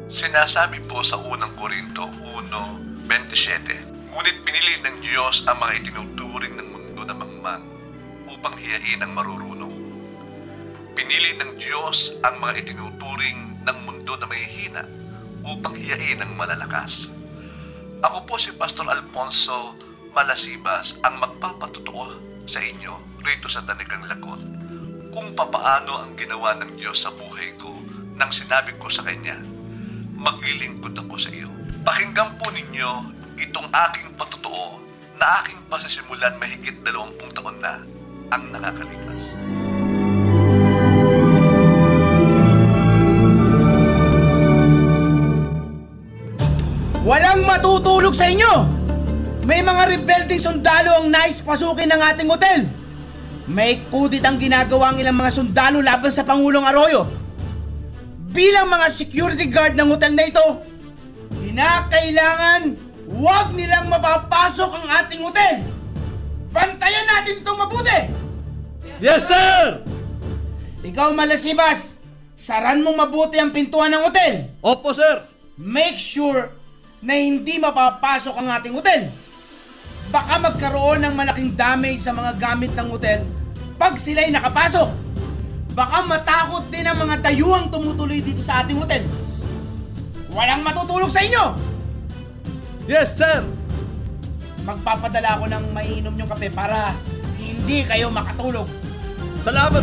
Sinasabi po sa unang Korinto 1:27, ngunit pinili ng Diyos ang mga itinuturing ng mundo na mangmang upang hiyain ang marurunong. Pinili ng Diyos ang mga itinuturing ng mundo na mahihina upang hiyain ang malalakas. Ako po si Pastor Alfonso Malasibas ang magpapatotoo sa inyo rito sa Tanigang Lagot kung papaano ang ginawa ng Diyos sa buhay ko nang sinabi ko sa Kanya, maglilingkod ako sa iyo. Pakinggan po ninyo itong aking patotoo na aking pasasimulan mahigit 20 taon na ang nakakalipas. Walang matutulog sa inyo! May mga rebelding sundalo ang nais pasukin ng ating hotel. May kudit ang ginagawa ang ilang mga sundalo laban sa Pangulong Arroyo. Bilang mga security guard ng hotel na ito, kinakailangan huwag nilang mapapasok ang ating hotel. Bantayan natin itong mabuti! Yes, sir! Ikaw, Malasibas, saran mong mabuti ang pintuan ng hotel. Opo, sir! Make sure na hindi mapapasok ang ating hotel. Baka magkaroon ng malaking damage sa mga gamit ng hotel pag sila'y nakapasok. Baka matakot din ang mga dayuhang tumutuloy dito sa ating hotel. Walang matutulog sa inyo! Yes, sir! Magpapadala ako ng mainom yung kape para hindi kayo makatulog. Salamat!